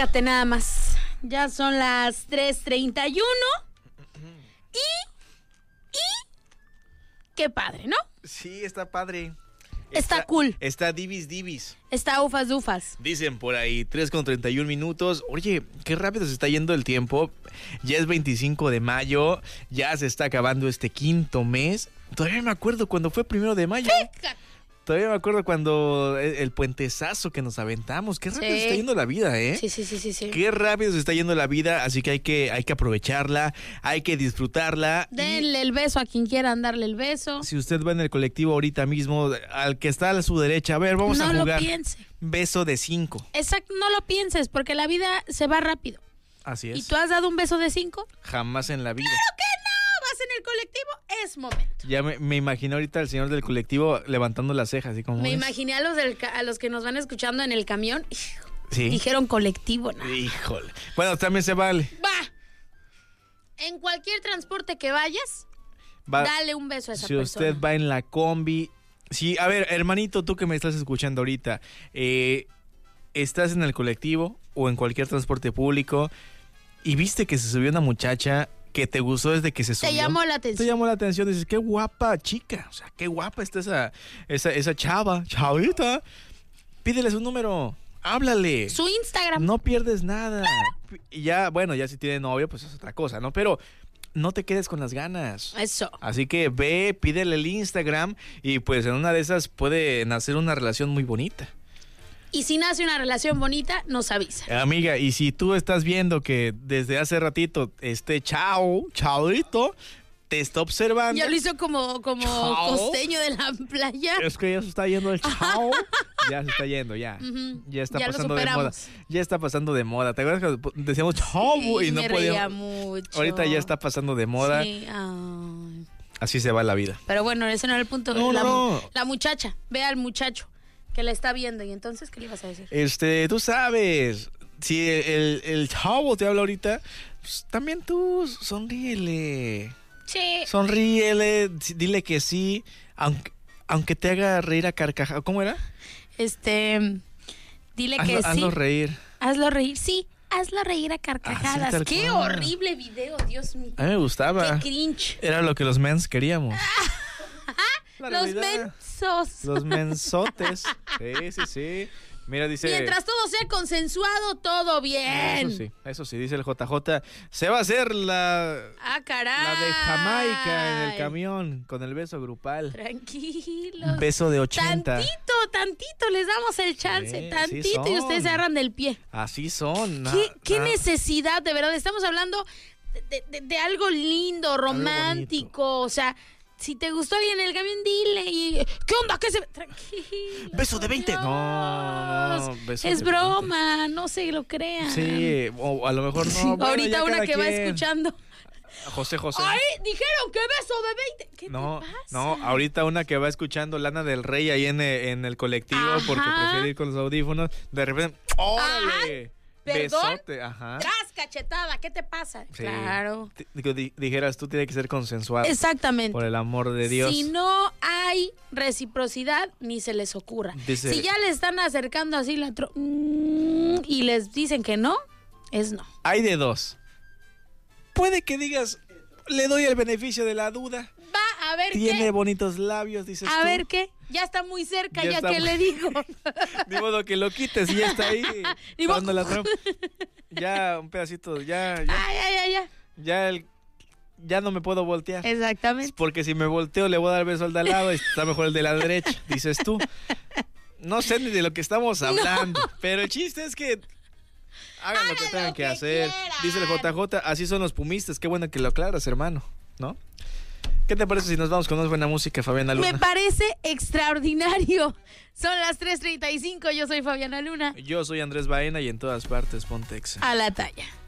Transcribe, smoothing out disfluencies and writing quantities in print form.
Fíjate nada más. Ya son las 3:31. Y qué padre, ¿no? Sí, está padre. Está cool. Está divis. Está ufas dufas. Dicen por ahí, 3:31. Oye, qué rápido se está yendo el tiempo. Ya es 25 de mayo. Ya se está acabando este quinto mes. Todavía me acuerdo cuando fue 1 de mayo. Fíjate. Todavía me acuerdo cuando el puentezazo que nos aventamos. Qué rápido se está yendo la vida, ¿eh? Sí. Qué rápido se está yendo la vida, así que hay que aprovecharla, hay que disfrutarla. Denle el beso a quien quieran darle el beso. Si usted va en el colectivo ahorita mismo, al que está a su derecha, a ver, vamos a jugar. No lo piense. Beso de 5. Exacto, no lo pienses, porque la vida se va rápido. Así es. ¿Y tú has dado un beso de 5? Jamás en la vida. ¡Claro que no! Vas en el colectivo, es momento. Ya me imaginé ahorita al señor del colectivo levantando las cejas, así como. Me imaginé a los que nos van escuchando en el camión. Sí. Dijeron colectivo, ¿no? Híjole. Bueno, también se vale. Va. En cualquier transporte que vayas, dale un beso a esa persona. Si usted va en la combi. Sí, a ver, hermanito, tú que me estás escuchando ahorita, estás en el colectivo o en cualquier transporte público y viste que se subió una muchacha que te gustó desde que se subió. Te llamó la atención. Te llamó la atención, dices, qué guapa chica, o sea, qué guapa está esa chavita. Pídele su número, háblale. Su Instagram. No pierdes nada. Ya, bueno, ya si tiene novio, pues es otra cosa, ¿no? Pero no te quedes con las ganas. Eso. Así que ve, pídele el Instagram y pues en una de esas puede nacer una relación muy bonita. Y si nace una relación bonita, nos avisa. Amiga, y si tú estás viendo que desde hace ratito chaudito, te está observando. Ya lo hizo como costeño de la playa. Es que ya se está yendo el chao. Ya se está yendo, ya. Uh-huh. Ya está ya pasando de moda. Ya está pasando de moda. ¿Te acuerdas que decíamos chao y no podíamos? Mucho. Ahorita ya está pasando de moda. Sí. Ay. Así se va la vida. Pero bueno, ese no era el punto. No. La muchacha, ve al muchacho que la está viendo. ¿Y entonces qué le ibas a decir? Tú sabes, si el chavo te habla ahorita, pues también tú sonríele. Sí. Sonríele, dile que sí, aunque te haga reír a carcajadas. ¿Cómo era? Dile que sí. Hazlo reír. Hazlo reír, sí. Hazlo reír a carcajadas. Sí, qué horrible video, Dios mío. A mí me gustaba. Qué cringe. Era lo que los mens queríamos. Los mensos. Los mensotes. Sí. Mira, dice. Mientras todo sea consensuado, todo bien. Eso sí, dice el JJ. Se va a hacer la de Jamaica en el camión con el beso grupal. Tranquilos. Un beso de 80. Tantito, les damos el chance. Tantito y ustedes se agarran del pie. Así son. ¿Qué necesidad, de verdad? Estamos hablando de algo lindo, romántico. O sea, si te gustó alguien en el camión, dile. ¿Qué onda? Tranquilo. Beso de 20. No. Beso es de broma, 20. no se lo crean. Sí, o a lo mejor no. Bueno, ahorita una que va escuchando. José. ¡Ay! Dijeron que beso de 20. ¿Qué te pasa? No, ahorita una que va escuchando Lana del Rey ahí en el colectivo. Ajá. Porque prefiere ir con los audífonos. De repente, ¡órale! ¿Perdón? Besote, ajá. Tras cachetada, ¿qué te pasa? Sí. Claro. Dijeras, tú tienes que ser consensuado. Exactamente. Por el amor de Dios. Si no hay reciprocidad, ni se les ocurra. Si ya le están acercando así y les dicen que no, es no. Hay de dos. Puede que digas, le doy el beneficio de la duda. Va, a ver Tiene bonitos labios, dices tú. A ver qué. Ya está muy cerca, ya que le digo. Ni modo que lo quites y ya está ahí. Ya, un pedacito, ya. Ya no me puedo voltear. Exactamente. Porque si me volteo le voy a dar beso al de al lado y está mejor el de la derecha, dices tú. No sé ni de lo que estamos hablando, pero el chiste es que hagan lo que tengan que hacer. Quieran. Dice el JJ, así son los pumistas. Qué bueno que lo aclaras, hermano, ¿no? ¿Qué te parece si nos vamos con una buena música, Fabiana Luna? Me parece extraordinario. Son las 3:35, yo soy Fabiana Luna. Yo soy Andrés Baena y en todas partes Pontexa. A la talla.